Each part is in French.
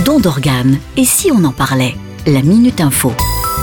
Don d'organes. Et si on en parlait? La Minute Info.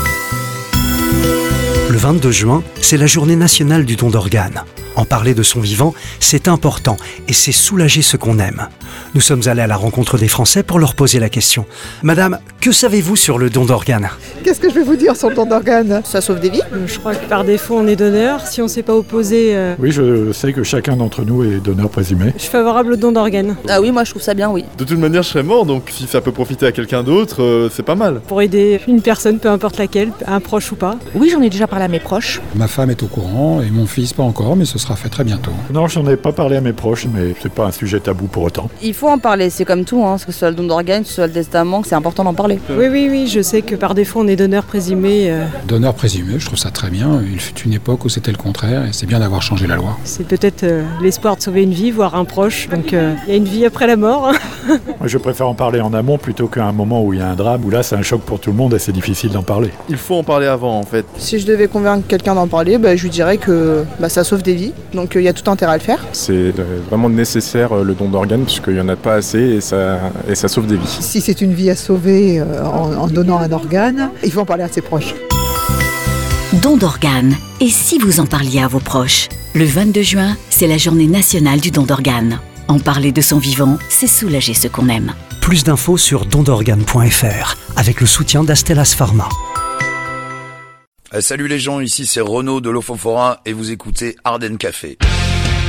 Le 22 juin, c'est la journée nationale du don d'organes. En parler de son vivant, c'est important et c'est soulager ce qu'on aime. Nous sommes allés à la rencontre des Français pour leur poser la question. Madame, que savez-vous sur le don d'organes? Qu'est-ce que je vais vous dire sur le don d'organes? Ça sauve des vies. Je crois que par défaut on est donneur. Si on ne s'est pas opposé, Oui, je sais que chacun d'entre nous est donneur présumé. je suis favorable au don d'organes. Ah oui, moi je trouve ça bien, oui. De toute manière, je serais mort, donc si ça peut profiter à quelqu'un d'autre, c'est pas mal. Pour aider une personne, peu importe laquelle, un proche ou pas. Oui, j'en ai déjà parlé à mes proches. Ma femme est au courant et mon fils pas encore, mais ce sera fait très bientôt. Non, j'en ai pas parlé à mes proches, mais c'est pas un sujet tabou pour autant. Il faut en parler, c'est comme tout, que ce soit le don d'organes, que ce soit le testament, c'est important d'en parler. Oui, je sais que par défaut on est donneur présumé. Donneur présumé, je trouve ça très bien. Il fut une époque où c'était le contraire et c'est bien d'avoir changé la loi. C'est peut-être l'espoir de sauver une vie, voire un proche. Donc il y a une vie après la mort. Moi, je préfère en parler en amont plutôt qu'à un moment où il y a un drame, où là c'est un choc pour tout le monde et c'est difficile d'en parler. Il faut en parler avant, en fait. Si je devais convaincre quelqu'un d'en parler, je lui dirais que ça sauve des vies. Donc il y a tout intérêt à le faire. C'est vraiment nécessaire le don d'organes puisqu'il n'y en a pas assez et ça sauve des vies. Si c'est une vie à sauver en donnant un organe, il faut en parler à ses proches. Don d'organes. Et si vous en parliez à vos proches? Le 22 juin, c'est la journée nationale du don d'organes. En parler de son vivant, c'est soulager ce qu'on aime. Plus d'infos sur dondorganes.fr avec le soutien d'Astellas Pharma. Salut les gens, ici c'est Renaud de Lofofora et vous écoutez Ardennes Café.